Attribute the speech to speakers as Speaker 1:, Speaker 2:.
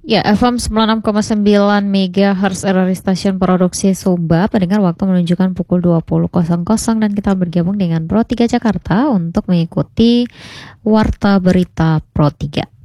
Speaker 1: Ya, FM 96,9 MHz RRI Stasiun Produksi Sumba. Pendengar, waktu menunjukkan pukul 20.00 dan kita bergabung dengan Pro 3 Jakarta untuk mengikuti Warta Berita Pro 3.